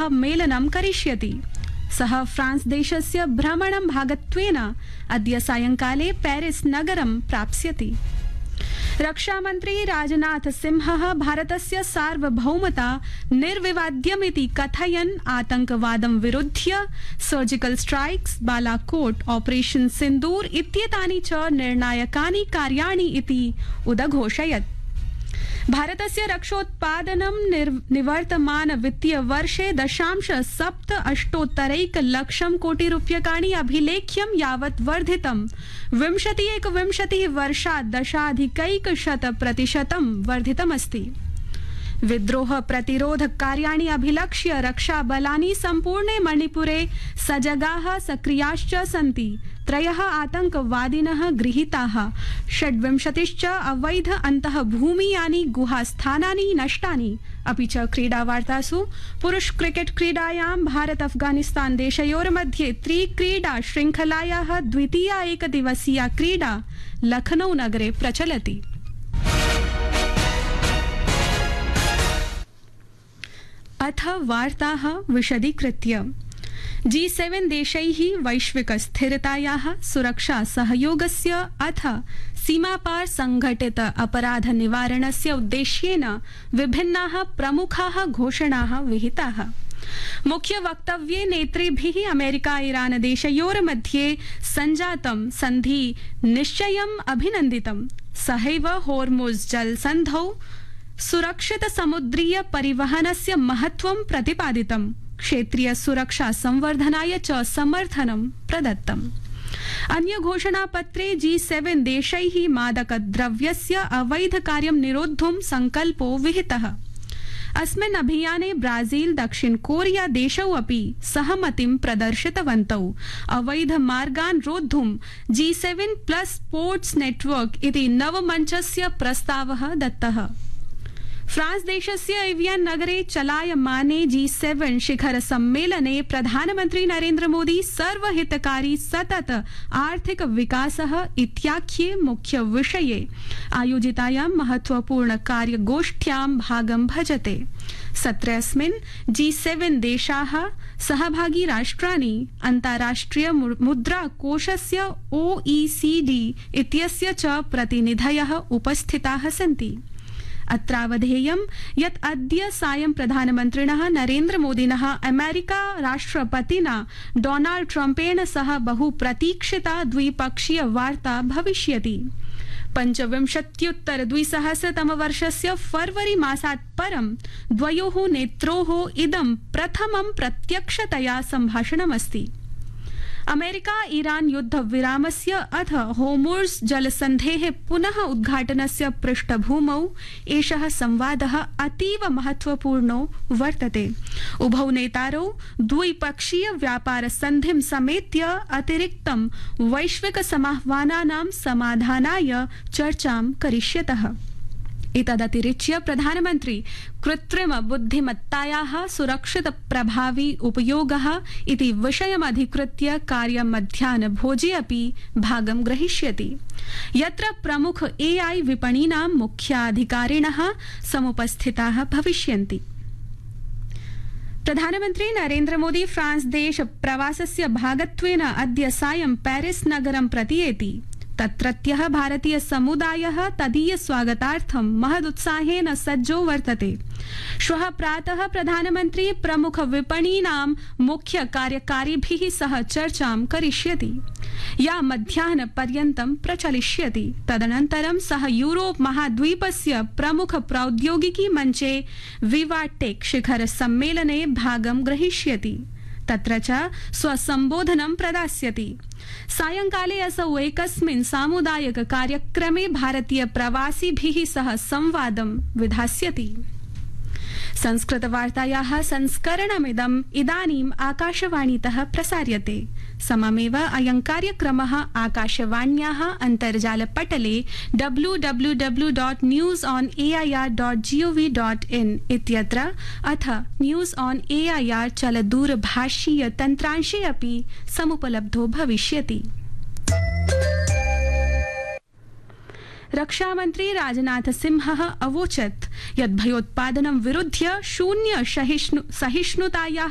सह मेलनं करिष्यति। सः फ्रांस देशस्य भ्रमणं भागत्वेन अद्य सायंकाले पेरिस नगरं प्राप्स्यति। रक्षामन्त्री राजनाथ सिंहः भारतस्य सार्वभौमता निर्विवाद्यमिति कथयन् आतंकवादं विरुध्य सर्जिकल स्ट्राइक्स, बालाकोट, ऑपरेशन सिंदूर इत्येतानि च निर्णायकानि कार्याणि इति उदघोषयत्। भारतस्य रक्षोत्पादनं निवर्तमान वित्तीय वर्षे 0.78 कोटिरूप्यकाणि अभिलेख्यं यावत् वर्धितं 20-21 वर्षात् 10.1% वर्धितमस्ति। विद्रोह प्रतिरोध कार्याणि अभिलक्ष्य रक्षाबलानि सम्पूर्णे मणिपुरे सजगाः सक्रियाश्च सन्ति। 3 आतंकवादिनः गृहीताः, 26 अवैध अन्तःभूमीयानि गुहास्थानानि नष्टानि। अपि च क्रीडावार्तासु पुरुष क्रिकेट क्रीडायां भारत अफगानिस्तान देशयोर्मध्ये त्रिक्रीडा श्रृंखलायाः द्वितीया एकदिवसीया क्रीडा लखनऊ नगरे प्रचलति। अथ वार्ताः विशदीकृत्य। G7 देशैः वैश्विक स्थिरतायाः, सुरक्षा सहयोगस्य अथ सीमापार संघटित अपराध निवारणस्य उद्देश्येन विभिन्नाः प्रमुखाः घोषणाः विहिताः। मुख्य वक्तव्ये नेतृभिः अमेरिका ईरान देशयोर्मध्ये सञ्जातं सन्धि निश्चयम् अभिनन्दितम्। सहैव होर्मुज़ जलसन्धौ सुरक्षित समुद्रीय परिवहनस्य महत्वं प्रतिपादितम्। क्षेत्रीय सुरक्षा संवर्धनाय च समर्थनं प्रदत्तम्। अन्य घोषणापत्रे G7 देशैः मादकद्रव्यस्य अवैध कार्यं निरोद्धुं संकल्पो विहितः। अस्मिन् अभियाने ब्राजील, दक्षिण कोरिया देशौ अपि सहमतिं प्रदर्शितवन्तौ। अवैध मार्गान् रोद्धुं G7+ स्पोर्ट्स नेटवर्क इति नवमञ्चस्य प्रस्तावः दत्तः। फ्रांस देशस्य एवियन नगरे चलायमाने G7 शिखर सम्मेलने प्रधानमन्त्री नरेन्द्र मोदी सर्वहितकारी सतत आर्थिक विकासः इत्याख्ये मुख्य विषये आयोजितायां महत्वपूर्ण कार्यगोष्ठ्यां भागं भजते। सत्रेऽस्मिन् G7 देशाः सहभागी राष्ट्राणि अन्ताराष्ट्रिय मुद्राकोषस्य OECD इत्यस्य च प्रतिनिधयः उपस्थिताः सन्ति। अत्रावधेयं यत् अद्य सायं प्रधानमन्त्रिणः नरेन्द्र मोदिनः अमेरिका राष्ट्रपतिना डोनाल्ड ट्रम्पेण सह बहुप्रतीक्षिता द्विपक्षीय वार्ता भविष्यति। 25-2000 फरवरी मासात् परं द्वयोः नेत्रोः इदं प्रथमं प्रत्यक्षतया सम्भाषणमस्ति। अमेरिका ईरान युद्ध विरामस्य अथ होर्मुज़ जलसन्धेः पुनः उद्घाटनस्य पृष्ठभूमौ एषः संवादः अतीव महत्वपूर्णो वर्तते। उभौ नेतारौ द्विपक्षीय व्यापार सन्धिं समेत्य अतिरिक्तं वैश्विक समाह्वानानां समाधानाय चर्चां करिष्यतः। एतदतिरिच्य प्रधानमन्त्री कृत्रिम बुद्धिमत्तायाः सुरक्षित प्रभावी उपयोगः इति विषयमधिकृत्य कार्यमध्याह्नभोजे अपि भागं ग्रहीष्यति, यत्र प्रमुख AI विपणीनां मुख्याधिकारिणः समुपस्थिताः भविष्यन्ति। प्रधानमन्त्री नरेन्द्र मोदी फ्रांस देश प्रवासस्य भागत्वेन अद्य सायं पेरिस नगरं प्रतियेति। तत्रत्यः भारतीय समुदायः तदीय स्वागतार्थं महदुत्साहेन सज्जो वर्तते। श्वः प्रातः प्रधानमन्त्री प्रमुख विपणीनां मुख्य कार्यकारिभिः सह चर्चां करिष्यति, या मध्याह्नपर्यन्तं प्रचलिष्यति। तदनन्तरं सः यूरोप महाद्वीपस्य प्रमुख प्रौद्योगिकी मञ्चे विवाटेक शिखर सम्मेलने भागं ग्रहीष्यति। तत्र च स्वसम्बोधनं प्रदास्यति। सायंकाले असौ एकस्मिन् सामुदायिक कार्यक्रमे भारतीय प्रवासिभिः सह संवादं विधास्यति। संस्कृतवार्तायाः संस्करणमिदम् इदानीम् आकाशवाणीतः प्रसार्यते। सममेव अयं कार्यक्रमः आकाशवाण्याः अन्तर्जालपटले www.newsonair.gov.in इत्यत्र अथ न्यूज़ ऑन AIR चलदूरभाषीय तन्त्रांशे अपि समुपलब्धो भविष्यति। रक्षामन्त्री राजनाथ सिंहः अवोचत् यत् भयोत्पादनं विरुध्य शून्य सहिष्णुतायाः